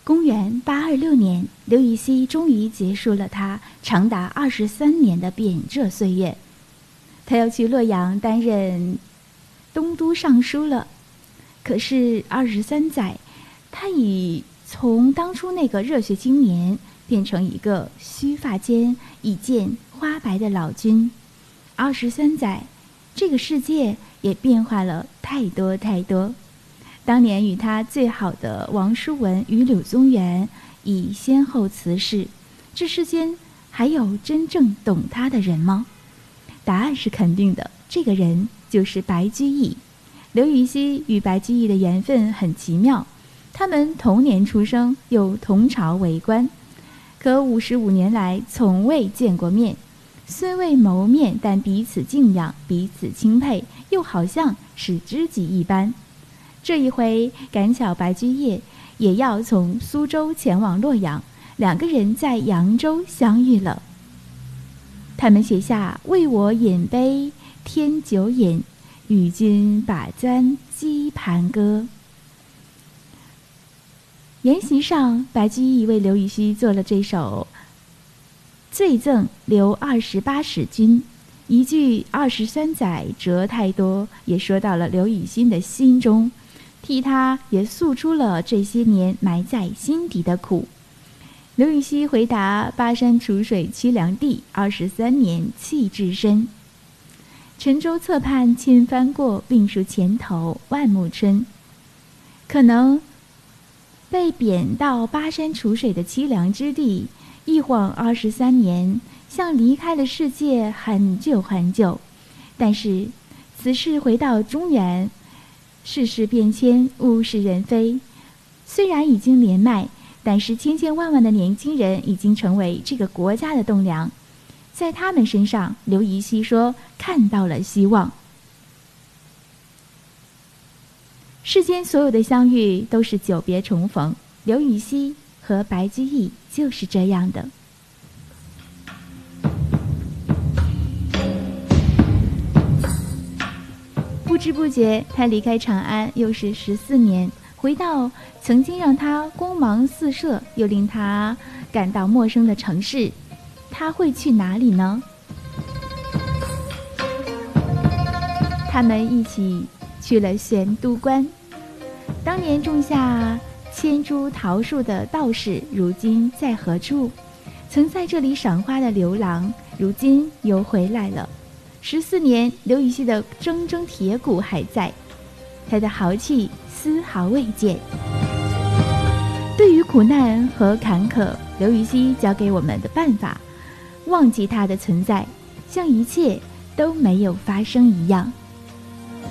公元826年，刘禹锡终于结束了他长达23年的扁仄岁月。他要去洛阳担任东都尚书了。可是23载，他已从当初那个热血青年变成一个须发间已见花白的老君。23载，这个世界也变化了太多太多。当年与他最好的王叔文与柳宗元已先后辞世，这世间还有真正懂他的人吗？答案是肯定的，这个人就是白居易。刘禹锡与白居易的缘分很奇妙，他们同年出生，又同朝为官，可55年来从未见过面。虽未谋面，但彼此敬仰，彼此钦佩，又好像是知己一般。这一回赶巧白居易也要从苏州前往洛阳，两个人在扬州相遇了。他们写下为我饮杯添酒饮，与君把簪击盘歌。筵席上，白居易为刘禹锡做了这首醉赠刘28使君，一句23载折太多，也说到了刘禹锡的心中，替他也诉出了这些年埋在心底的苦。刘禹锡回答：巴山楚水凄凉地，23年弃置身。沉舟侧畔千帆过，病树前头万木春。可能被贬到巴山楚水的凄凉之地，一晃23年，像离开了世界很久很久。但是此事回到中原，世事变迁，物是人非。虽然已经年迈，但是千千万万的年轻人已经成为这个国家的栋梁。在他们身上，刘禹锡说看到了希望。世间所有的相遇都是久别重逢，刘禹锡和白居易就是这样的。不知不觉，他离开长安又是14年，回到曾经让他光芒四射又令他感到陌生的城市，他会去哪里呢？他们一起去了玄都关。当年种下千株桃树的道士，如今在何处？曾在这里赏花的刘郎，如今又回来了。14年，刘禹锡的铮铮铁骨还在，他的豪气丝毫未减。对于苦难和坎坷，刘禹锡教给我们的办法，忘记它的存在，像一切都没有发生一样。